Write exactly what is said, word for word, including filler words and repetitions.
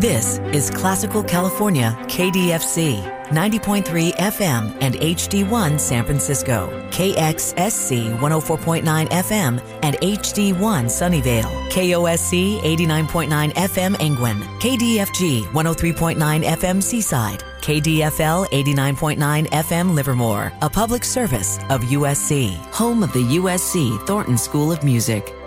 This is Classical California, K D F C, ninety point three F M and H D one San Francisco, K X S C one oh four point nine F M and H D one Sunnyvale, K O S C eighty-nine point nine F M Angwin, K D F G one oh three point nine F M Seaside, K D F L eighty-nine point nine F M Livermore, a public service of U S C, home of the U S C Thornton School of Music.